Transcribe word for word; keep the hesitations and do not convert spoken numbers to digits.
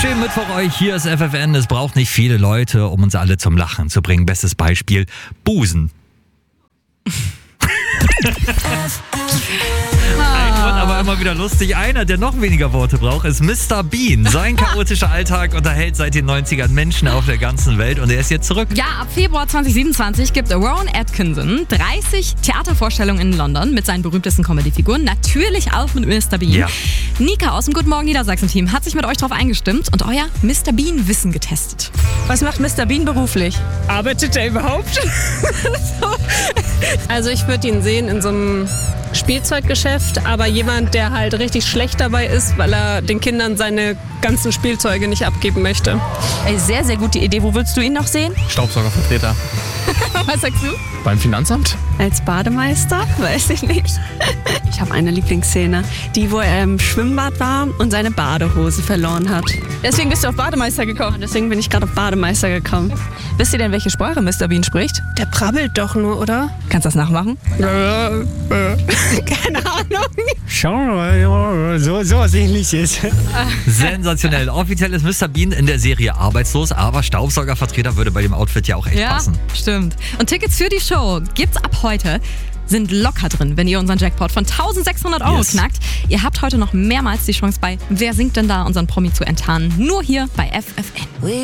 Schönen Mittwoch euch, hier ist F F N. Es braucht nicht viele Leute, um uns alle zum Lachen zu bringen. Bestes Beispiel, Busen. Ein Grund, aber immer wieder lustig. Einer, der noch weniger Worte braucht, ist Mister Bean. Sein chaotischer Alltag unterhält seit den neunzigern Menschen auf der ganzen Welt und er ist jetzt zurück. Ja, ab Februar zwanzig siebenundzwanzig gibt Rowan Atkinson dreißig Theatervorstellungen in London mit seinen berühmtesten Comedy-Figuren. Natürlich auch mit Mister Bean. Ja. Nika aus dem Guten Morgen Niedersachsen-Team hat sich mit euch drauf eingestimmt und euer Mister Bean-Wissen getestet. Was macht Mister Bean beruflich? Arbeitet er überhaupt? Also ich würde ihn sehen in so einem Spielzeuggeschäft, aber jemand, der halt richtig schlecht dabei ist, weil er den Kindern seine ganzen Spielzeuge nicht abgeben möchte. Ey, sehr, sehr gute Idee. Wo willst du ihn noch sehen? Staubsaugervertreter. Was sagst du? Beim Finanzamt? Als Bademeister? Weiß ich nicht. Ich habe eine Lieblingsszene. Die, wo er im Schwimmbad war und seine Badehose verloren hat. Deswegen bist du auf Bademeister gekommen. Deswegen bin ich gerade auf Bademeister gekommen. Wisst ihr denn, welche Sprache Mister Bean spricht? Der brabbelt doch nur, oder? Kannst du das nachmachen? Keine Ahnung. Schau, so, so was ähnliches. Sensationell. Offiziell ist Mister Bean in der Serie arbeitslos, aber Staubsaugervertreter würde bei dem Outfit ja auch echt ja, passen. Stimmt. Und Tickets für die Show gibt's ab heute. Sind locker drin, wenn ihr unseren Jackpot von eintausendsechshundert Euro Yes. knackt. Ihr habt heute noch mehrmals die Chance bei Wer singt denn da, unseren Promi zu enttarnen. Nur hier bei F F N.